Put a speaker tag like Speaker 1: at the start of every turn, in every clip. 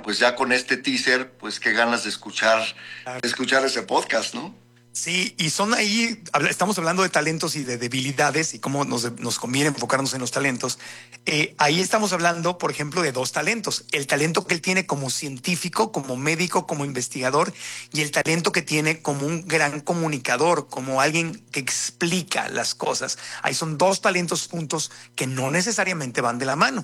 Speaker 1: pues ya con este teaser, pues qué ganas de escuchar ese podcast, ¿no?
Speaker 2: Sí, y son ahí, estamos hablando de talentos y de debilidades y cómo nos conviene enfocarnos en los talentos. Ahí estamos hablando, por ejemplo, de dos talentos. El talento que él tiene como científico, como médico, como investigador, y el talento que tiene como un gran comunicador, como alguien que explica las cosas. Ahí son dos talentos juntos que no necesariamente van de la mano.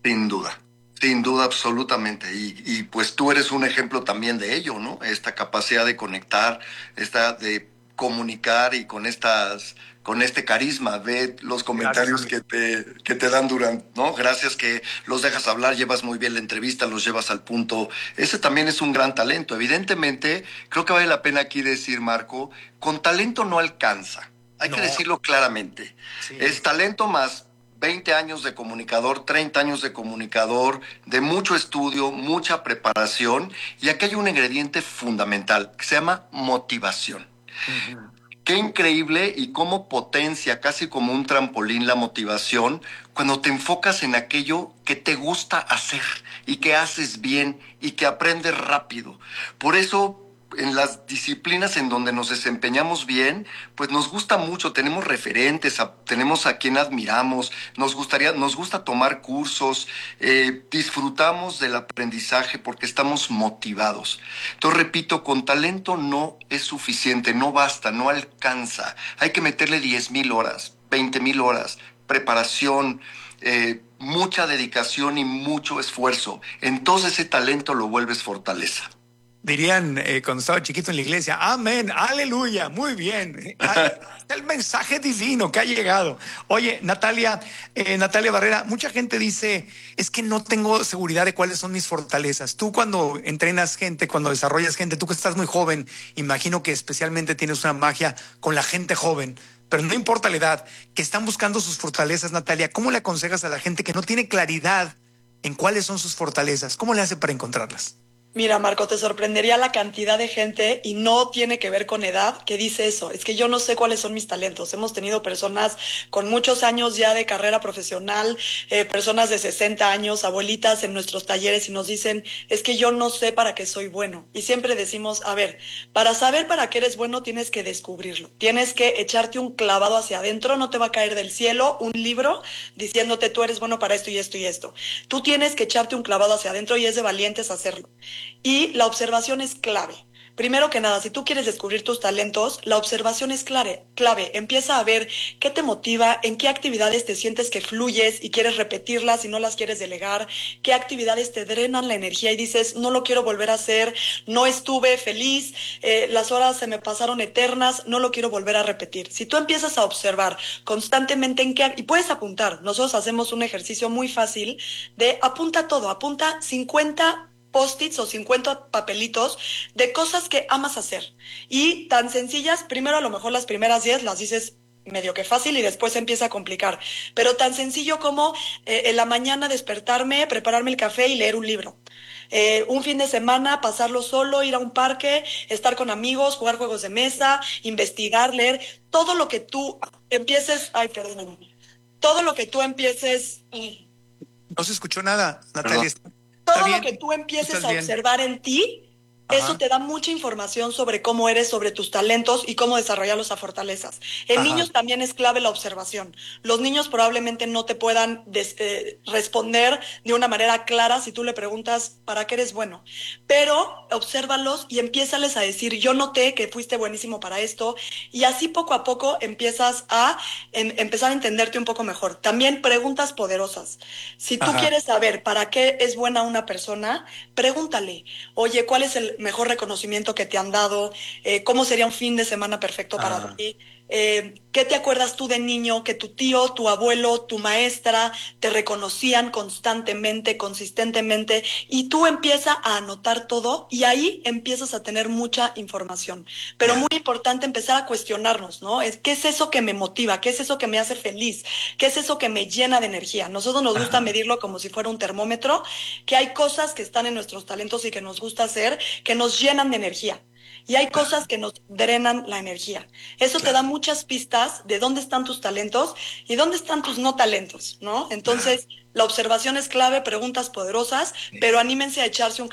Speaker 1: Sin duda, absolutamente. Pues tú eres un ejemplo también de ello, ¿no? Esta capacidad de conectar, de comunicar y con este carisma. Ve los comentarios que te dan durante, ¿no? Gracias que los dejas hablar, llevas muy bien la entrevista, los llevas al punto. Ese también es un gran talento. Evidentemente, creo que vale la pena aquí decir, Marco, con talento no alcanza. Hay que decirlo claramente.
Speaker 2: Sí.
Speaker 1: Es talento más 20 años de comunicador, 30 años de comunicador, de mucho estudio, mucha preparación, y aquí hay un ingrediente fundamental que se llama motivación. Uh-huh. Qué increíble y cómo potencia casi como un trampolín la motivación cuando te enfocas en aquello que te gusta hacer y que haces bien y que aprendes rápido. Por eso, en las disciplinas en donde nos desempeñamos bien, pues nos gusta mucho, tenemos referentes, tenemos a quien admiramos, nos gusta tomar cursos, disfrutamos del aprendizaje porque estamos motivados. Entonces, repito, con talento no es suficiente, no basta, no alcanza. Hay que meterle 10,000 horas, 20,000 horas, preparación, mucha dedicación y mucho esfuerzo. Entonces ese talento lo vuelves fortaleza.
Speaker 2: Dirían cuando estaba chiquito en la iglesia, amén, aleluya, muy bien. El mensaje divino que ha llegado. Oye, Natalia Barrera, mucha gente dice, es que no tengo seguridad de cuáles son mis fortalezas. Tú cuando entrenas gente, cuando desarrollas gente, tú que estás muy joven, imagino que especialmente tienes una magia con la gente joven, pero no importa la edad, que están buscando sus fortalezas, Natalia, ¿cómo le aconsejas a la gente que no tiene claridad en cuáles son sus fortalezas? ¿Cómo le hace para encontrarlas?
Speaker 3: Mira, Marco, te sorprendería la cantidad de gente, y no tiene que ver con edad, que dice eso. Es que yo no sé cuáles son mis talentos. Hemos tenido personas con muchos años ya de carrera profesional, personas de 60 años, abuelitas en nuestros talleres, y nos dicen, es que yo no sé para qué soy bueno. Y siempre decimos, a ver, para saber para qué eres bueno tienes que descubrirlo. Tienes que echarte un clavado hacia adentro, no te va a caer del cielo un libro diciéndote tú eres bueno para esto y esto y esto. Tú tienes que echarte un clavado hacia adentro, y es de valientes hacerlo. Y la observación es clave. Primero que nada, si tú quieres descubrir tus talentos, la observación es clave. Empieza a ver qué te motiva, en qué actividades te sientes que fluyes y quieres repetirlas y no las quieres delegar, qué actividades te drenan la energía y dices, no lo quiero volver a hacer, no estuve feliz, las horas se me pasaron eternas, no lo quiero volver a repetir. Si tú empiezas a observar constantemente en qué, y puedes apuntar, nosotros hacemos un ejercicio muy fácil de apunta todo, apunta 50 post-its o 50 papelitos de cosas que amas hacer. Y tan sencillas, primero a lo mejor las primeras 10 las dices medio que fácil y después se empieza a complicar. Pero tan sencillo como en la mañana despertarme, prepararme el café y leer un libro. Un fin de semana, pasarlo solo, ir a un parque, estar con amigos, jugar juegos de mesa, investigar, leer. Todo lo que tú empieces... Ay, perdón. Todo lo que tú empieces...
Speaker 2: No se escuchó nada, Natalia.
Speaker 3: Todo lo que tú empieces a observar en ti, eso te da mucha información sobre cómo eres, sobre tus talentos y cómo desarrollarlos a fortalezas. En niños también es clave la observación. Los niños probablemente no te puedan responder de una manera clara si tú le preguntas ¿para qué eres bueno? Pero obsérvalos y empiézales a decir, yo noté que fuiste buenísimo para esto, y así poco a poco empiezas a empezar a entenderte un poco mejor. También preguntas poderosas. Si tú quieres saber para qué es buena una persona, pregúntale, oye, ¿cuál es el mejor reconocimiento que te han dado? ¿Cómo sería un fin de semana perfecto para ti? ¿Qué te acuerdas tú de niño que tu tío, tu abuelo, tu maestra te reconocían constantemente, consistentemente? Y tú empiezas a anotar todo y ahí empiezas a tener mucha información. Pero muy importante empezar a cuestionarnos, ¿no? ¿Qué es eso que me motiva? ¿Qué es eso que me hace feliz? ¿Qué es eso que me llena de energía? Nosotros nos gusta medirlo como si fuera un termómetro, que hay cosas que están en nuestros talentos y que nos gusta hacer, que nos llenan de energía. Y hay cosas que nos drenan la energía. Eso te da muchas pistas de dónde están tus talentos y dónde están tus no talentos, ¿no? Entonces, la observación es clave, preguntas poderosas, pero anímense a echarse un